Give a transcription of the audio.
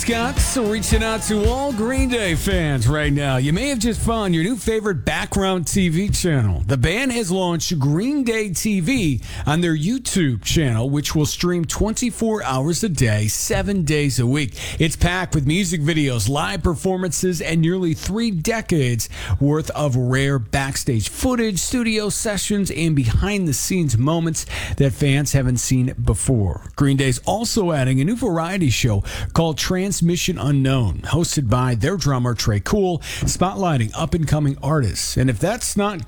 Scott, so reaching out to all Green Day fans right now. You may have just found your new favorite background TV channel. The band has launched Green Day TV on their YouTube channel, which will stream 24 hours a day, 7 days a week. It's packed with music videos, live performances, and nearly 3 decades worth of rare backstage footage, studio sessions, and behind-the-scenes moments that fans haven't seen before. Green Day's also adding a new variety show called Transmission Unknown, hosted by their drummer Trey Cool, spotlighting up-and-coming artists. And if that's not